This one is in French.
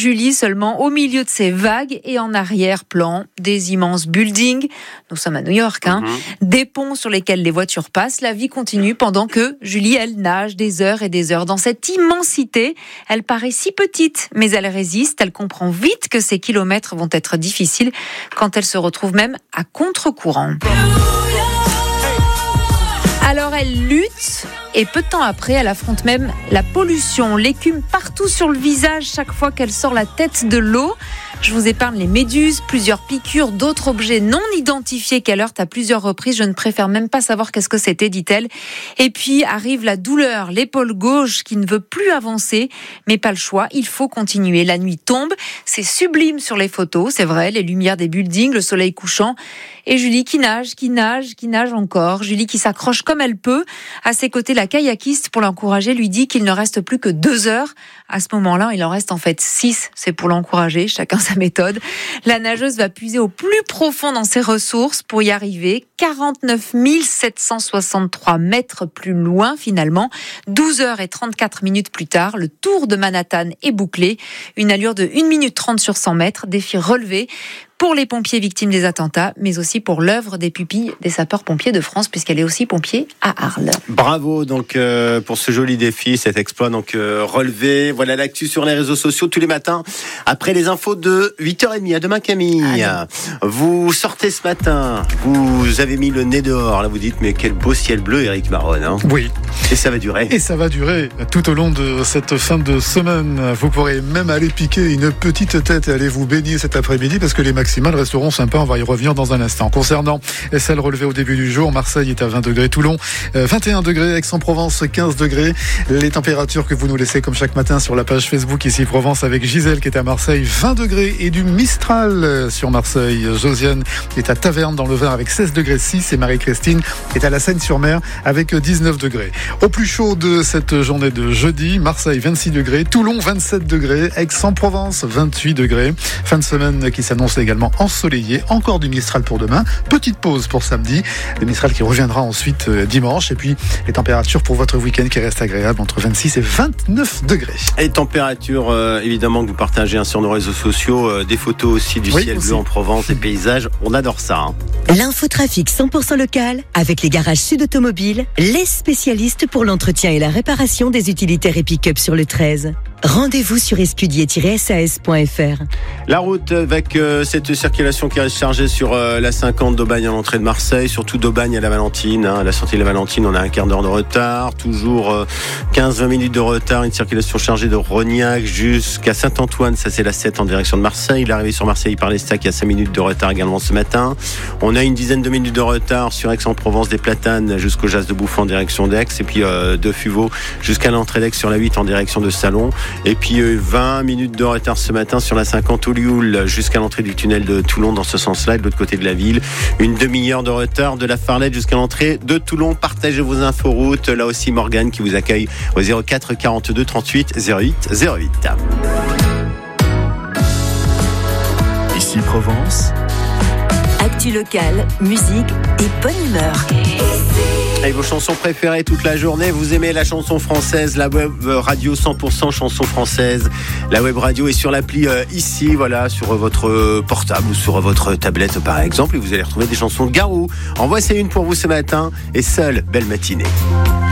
Julie seulement au milieu de ces vagues et en arrière-plan, des immenses buildings. Nous sommes à New York, des ponts sur lesquels les voitures passent. La vie continue pendant que Julie, elle nage des heures et des heures dans cette immensité. Elle paraît si petite, mais elle résiste. Elle comprend vite que ces kilomètres vont être difficiles quand elle se retrouve même à contre-courant. Alors elle lutte et peu de temps après, elle affronte même la pollution, l'écume partout sur le visage chaque fois qu'elle sort la tête de l'eau. Je vous épargne les méduses, plusieurs piqûres, d'autres objets non identifiés qu'elle heurte à plusieurs reprises. Je ne préfère même pas savoir qu'est-ce que c'était, dit-elle. Et puis arrive la douleur, l'épaule gauche qui ne veut plus avancer, mais pas le choix, il faut continuer. La nuit tombe, c'est sublime sur les photos, c'est vrai, les lumières des buildings, le soleil couchant. Et Julie qui nage encore. Julie qui s'accroche comme elle peut. À ses côtés, la kayakiste, pour l'encourager, lui dit qu'il ne reste plus que 2 heures. À ce moment-là, il en reste en fait 6. C'est pour l'encourager, chacun sa méthode. La nageuse va puiser au plus profond dans ses ressources pour y arriver. 49 763 mètres plus loin finalement. 12 heures et 34 minutes plus tard, le tour de Manhattan est bouclé. Une allure de 1 minute 30 sur 100 mètres. Défi relevé pour les pompiers victimes des attentats, mais aussi pour l'œuvre des pupilles des sapeurs-pompiers de France, puisqu'elle est aussi pompier à Arles. Bravo donc pour ce joli défi, cet exploit donc relevé. Voilà l'actu sur les réseaux sociaux tous les matins après les infos de 8h30. À demain Camille. Vous sortez ce matin, vous avez mis le nez dehors, là vous dites mais quel beau ciel bleu Éric Maronne. Oui. Et ça va durer. Et ça va durer tout au long de cette fin de semaine. Vous pourrez même aller piquer une petite tête et aller vous baigner cet après-midi parce que les maximales resteront sympas. On va y revenir dans un instant. Concernant celles relevées au début du jour, Marseille est à 20 degrés, Toulon 21 degrés, Aix-en-Provence 15 degrés. Les températures que vous nous laissez comme chaque matin sur la page Facebook ici Provence avec Gisèle qui est à Marseille 20 degrés et du Mistral sur Marseille. Josiane est à Taverne dans le Var avec 16 degrés 6 et Marie-Christine est à la Seine-sur-Mer avec 19 degrés. Au plus chaud de cette journée de jeudi, Marseille 26 degrés, Toulon 27 degrés, Aix-en-Provence 28 degrés. Fin de semaine qui s'annonce également ensoleillé, encore du Mistral pour demain. Petite pause pour samedi, le Mistral qui reviendra ensuite dimanche et puis les températures pour votre week-end qui restent agréables entre 26 et 29 degrés. Et température évidemment que vous partagez sur nos réseaux sociaux, des photos aussi du ciel bleu en Provence, des paysages, on adore ça. L'infotrafic 100% local avec les garages Sud Automobile, les spécialistes pour l'entretien et la réparation des utilitaires et pick-up sur le 13. Rendez-vous sur escudier-sas.fr. La route avec cette circulation qui reste chargée sur la 50 d'Aubagne à l'entrée de Marseille, surtout d'Aubagne à la Valentine. À la sortie de la Valentine, on a un quart d'heure de retard, toujours 15-20 minutes de retard. Une circulation chargée de Rognac jusqu'à Saint-Antoine, ça c'est la 7 en direction de Marseille. L'arrivée sur Marseille par l'Estac, il y a 5 minutes de retard également ce matin. On a une dizaine de minutes de retard sur Aix-en-Provence des Platanes jusqu'au Jas de Bouffon en direction d'Aix. Et puis de Fuveau jusqu'à l'entrée d'Aix sur la 8 en direction de Salon. Et puis 20 minutes de retard ce matin sur la 50 au Lioul jusqu'à l'entrée du tunnel de Toulon dans ce sens-là et de l'autre côté de la ville. Une demi-heure de retard de la Farlette jusqu'à l'entrée de Toulon. Partagez vos inforoutes. Là aussi Morgane qui vous accueille au 04 42 38 08 08. Ici Provence. Actu locale, musique et bonne humeur. Et vos chansons préférées toute la journée, vous aimez la chanson française, la web radio 100% chanson française. La web radio est sur l'appli ici, voilà, sur votre portable ou sur votre tablette par exemple, et vous allez retrouver des chansons de Garou. En voici une pour vous ce matin, et seule, belle matinée.